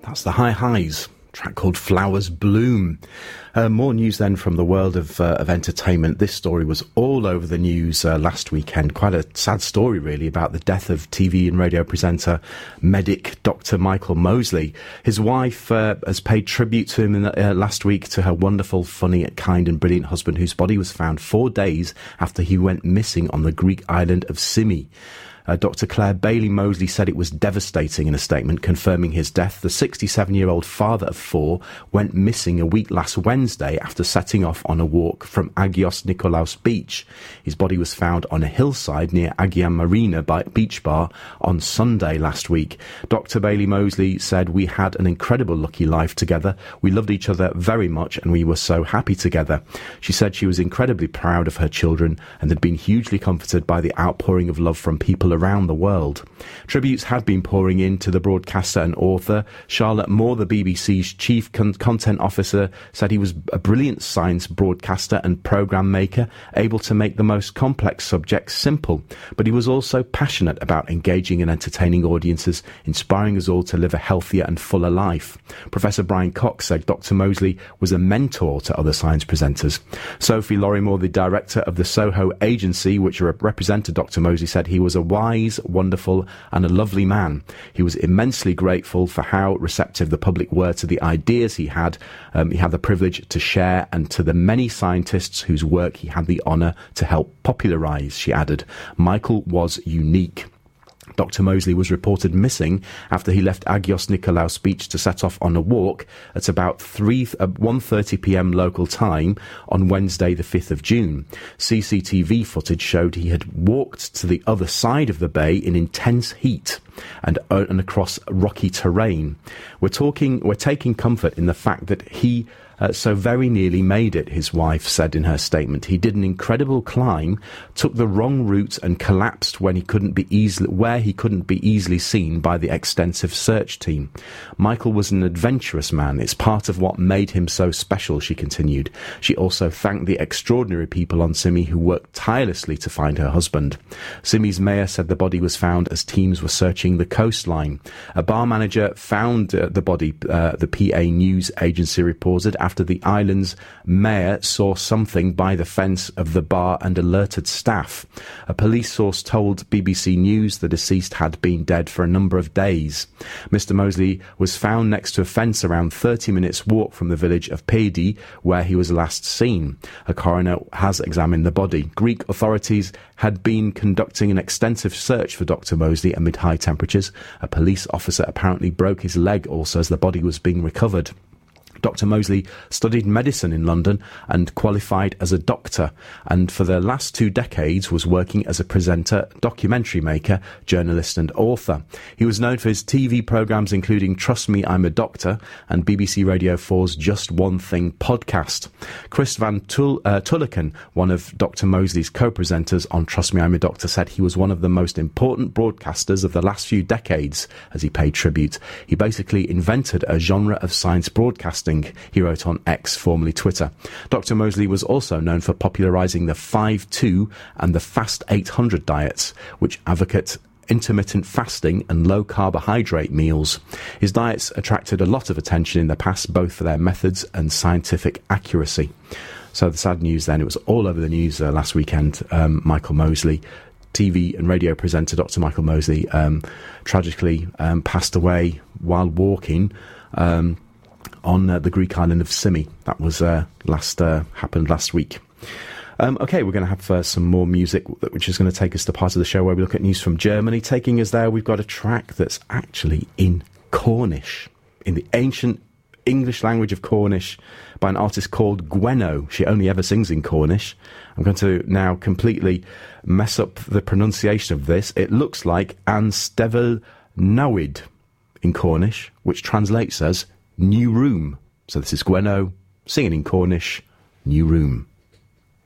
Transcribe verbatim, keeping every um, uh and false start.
That's the High Highs, track called Flowers Bloom. Uh, more news then from the world of, uh, of entertainment. This story was all over the news uh, last weekend. Quite a sad story, really, about the death of T V and radio presenter, medic Doctor Michael Mosley. His wife uh, has paid tribute to him in the, uh, last week to her wonderful, funny, kind and brilliant husband, whose body was found four days after he went missing on the Greek island of Symi. Uh, Doctor Claire Bailey Mosley said it was devastating in a statement confirming his death. The sixty-seven-year-old father of four went missing a week last Wednesday after setting off on a walk from Agios Nikolaos Beach. His body was found on a hillside near Agian Marina by Beach Bar on Sunday last week. Doctor Bailey Mosley said, "We had an incredible lucky life together. We loved each other very much and we were so happy together." She said she was incredibly proud of her children and had been hugely comforted by the outpouring of love from people around the world. Tributes had been pouring in to the broadcaster and author. Charlotte Moore, the B B C's chief con- content officer, said he was a brilliant science broadcaster and programme maker, able to make the most complex subjects simple. But he was also passionate about engaging and entertaining audiences, inspiring us all to live a healthier and fuller life. Professor Brian Cox said Doctor Mosley was a mentor to other science presenters. Sophie Lorrimore, the director of the Soho agency, which represented Doctor Mosley, said he was a wise, wonderful and a lovely man. He was immensely grateful for how receptive the public were to the ideas he had. Um, he had the privilege to share, and to the many scientists whose work he had the honour to help popularise, she added. Michael was unique. Doctor Mosley was reported missing after he left Agios Nikolaos Beach to set off on a walk at about one thirty p m local time on Wednesday the fifth of June. C C T V footage showed he had walked to the other side of the bay in intense heat and, uh, and across rocky terrain. We're talking, we're taking comfort in the fact that he Uh, so very nearly made it, his wife said in her statement. He did an incredible climb, took the wrong route and collapsed when he couldn't be easily, where he couldn't be easily seen by the extensive search team. Michael was an adventurous man. It's part of what made him so special, she continued. She also thanked the extraordinary people on Symi who worked tirelessly to find her husband. Symi's mayor said the body was found as teams were searching the coastline. A bar manager found uh, the body, uh, the P A News agency reported, after After the island's mayor saw something by the fence of the bar and alerted staff. A police source told B B C News the deceased had been dead for a number of days. Mister Mosley was found next to a fence around thirty minutes walk from the village of Pedi, where he was last seen. A coroner has examined the body. Greek authorities had been conducting an extensive search for Doctor Mosley amid high temperatures. A police officer apparently broke his leg also as the body was being recovered. Doctor Mosley studied medicine in London and qualified as a doctor, and for the last two decades was working as a presenter, documentary maker, journalist and author. He was known for his T V programmes including Trust Me, I'm a Doctor and B B C Radio four's Just One Thing podcast. Chris Van Tul- uh, Tulliken, one of Doctor Mosley's co-presenters on Trust Me, I'm a Doctor, said he was one of the most important broadcasters of the last few decades as he paid tribute. He basically invented a genre of science broadcasting, he wrote on X, formerly Twitter. Doctor Mosley was also known for popularising the five two and the Fast eight hundred diets, which advocate intermittent fasting and low carbohydrate meals. His diets attracted a lot of attention in the past, both for their methods and scientific accuracy. So the sad news then, it was all over the news uh, last weekend. Um, Michael Mosley, T V and radio presenter Doctor Michael Mosley, um, tragically um, passed away while walking um, on uh, the Greek island of Symi. That was uh, last uh, happened last week. Um, okay, we're going to have uh, some more music, which is going to take us to part of the show where we look at news from Germany. Taking us there, we've got a track that's actually in Cornish, in the ancient English language of Cornish, by an artist called Gwenno. She only ever sings in Cornish. I'm going to now completely mess up the pronunciation of this. It looks like Anstevel Nawid in Cornish, which translates as New Room. So this is Gwenno singing in Cornish, New Room.